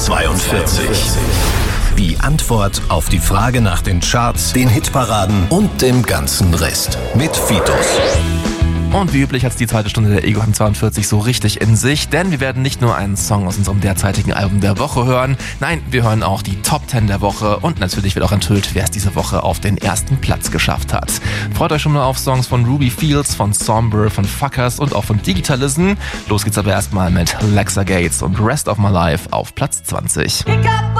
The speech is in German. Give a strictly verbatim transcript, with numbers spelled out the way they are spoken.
zweiundvierzig. Die Antwort auf die Frage nach den Charts, den Hitparaden und dem ganzen Rest mit Fitos. Und wie üblich hat die zweite Stunde der Ego zweiundvierzig so richtig in sich, denn wir werden nicht nur einen Song aus unserem derzeitigen Album der Woche hören, nein, wir hören auch die Top zehn der Woche und natürlich wird auch enthüllt, wer es diese Woche auf den ersten Platz geschafft hat. Freut euch schon mal auf Songs von Ruby Fields, von Somber, von Fuckers und auch von Digitalism. Los geht's aber erstmal mit Lexa Gates und Rest of My Life auf Platz zwanzig.